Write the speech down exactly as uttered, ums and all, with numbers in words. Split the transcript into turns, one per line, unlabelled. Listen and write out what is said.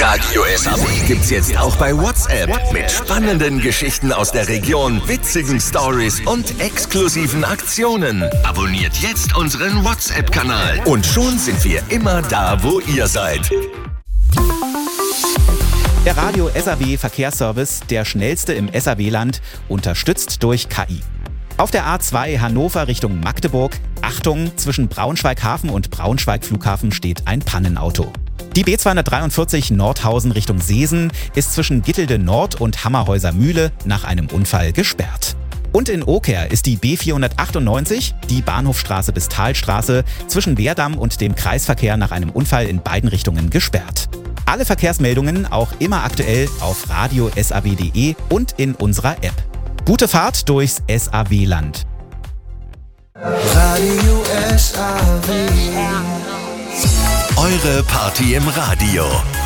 Radio S A W gibt's jetzt auch bei WhatsApp. Mit spannenden Geschichten aus der Region, witzigen Stories und exklusiven Aktionen. Abonniert jetzt unseren WhatsApp-Kanal. Und schon sind wir immer da, wo ihr seid.
Der Radio S A W Verkehrsservice, der schnellste im S A W-Land, unterstützt durch K I. Auf der A zwei Hannover Richtung Magdeburg, Achtung, zwischen Braunschweig-Hafen und Braunschweig-Flughafen steht ein Pannenauto. Die B zweihundertdreiundvierzig Nordhausen Richtung Seesen ist zwischen Gittelde Nord und Hammerhäuser Mühle nach einem Unfall gesperrt. Und in Oker ist die B vierhundertachtundneunzig, die Bahnhofstraße bis Talstraße, zwischen Wehrdamm und dem Kreisverkehr nach einem Unfall in beiden Richtungen gesperrt. Alle Verkehrsmeldungen auch immer aktuell auf radio S A W punkt de und in unserer App. Gute Fahrt durchs S A W-Land.
Radio S A W.
Eure Party im Radio.